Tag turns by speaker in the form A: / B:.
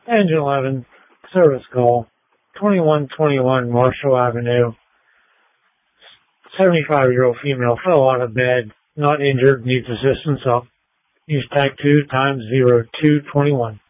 A: Engine 11, service call, 2121 Marshall Avenue. 75-year-old female fell out of bed, not injured, needs assistance up. Use tag 2 times 0221.